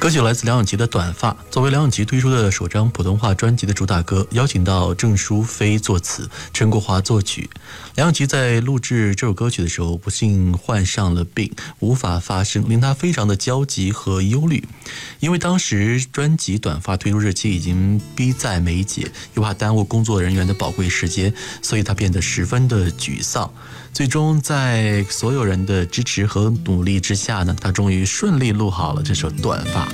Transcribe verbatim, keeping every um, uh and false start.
歌曲来自梁咏琪的《短发》，作为梁咏琪推出的首张普通话专辑的主打歌，邀请到郑淑菲作词，陈国华作曲。梁咏琪在录制这首歌曲的时候，不幸患上了病，无法发声，令她非常的焦急和忧虑。因为当时专辑《短发》推出日期已经逼在眉睫，又怕耽误工作人员的宝贵时间，所以她变得十分的沮丧。最终在所有人的支持和努力之下呢，她终于顺利录好了这首《短发》。